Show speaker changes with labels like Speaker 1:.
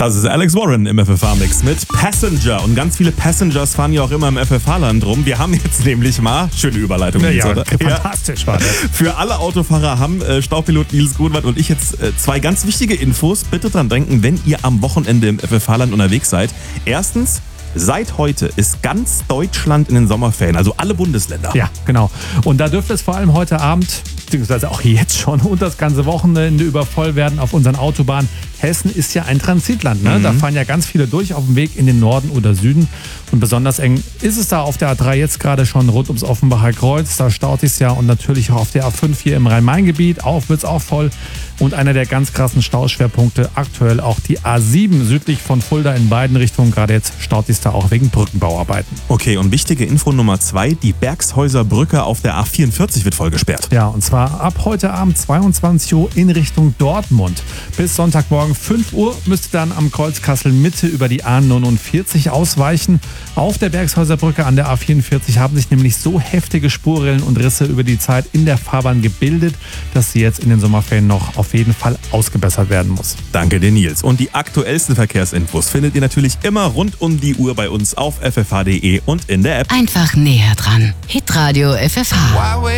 Speaker 1: Das ist Alex Warren im FFH-Mix mit Passenger. Und ganz viele Passengers fahren ja auch immer im FFH-Land rum. Wir haben jetzt nämlich mal, schöne Überleitung,
Speaker 2: ja,
Speaker 1: oder?
Speaker 2: Fantastisch war das.
Speaker 1: Für alle Autofahrer haben Staupilot Nils Grunwald und ich jetzt zwei ganz wichtige Infos. Bitte dran denken, wenn ihr am Wochenende im FFH-Land unterwegs seid. Erstens, seit heute ist ganz Deutschland in den Sommerferien, also alle Bundesländer.
Speaker 2: Ja, genau. Und da dürfte es vor allem heute Abend, beziehungsweise auch jetzt schon und das ganze Wochenende über voll werden auf unseren Autobahnen. Hessen ist ja ein Transitland, ne? Da fahren ja ganz viele durch auf dem Weg in den Norden oder Süden. Und besonders eng ist es da auf der A3 jetzt gerade schon rund ums Offenbacher Kreuz. Da staut es ja, und natürlich auch auf der A5 hier im Rhein-Main-Gebiet. Wird es auch voll. Und einer der ganz krassen Stauschwerpunkte aktuell auch die A7 südlich von Fulda in beiden Richtungen. Gerade jetzt staut es da auch wegen Brückenbauarbeiten.
Speaker 1: Okay, und wichtige Info Nummer 2, die Bergshäuser Brücke auf der A44 wird voll gesperrt.
Speaker 2: Ja, und zwar ab heute Abend 22 Uhr in Richtung Dortmund. Bis Sonntagmorgen 5 Uhr müsst ihr dann am Kreuz Kassel-Mitte über die A49 ausweichen. Auf der Bergshäuser Brücke an der A44 haben sich nämlich so heftige Spurrillen und Risse über die Zeit in der Fahrbahn gebildet, dass sie jetzt in den Sommerferien noch auf jeden Fall ausgebessert werden muss.
Speaker 1: Danke dir, Nils. Und die aktuellsten Verkehrsinfos findet ihr natürlich immer rund um die Uhr bei uns auf ffh.de und in der App.
Speaker 3: Einfach näher dran. Hitradio FFH.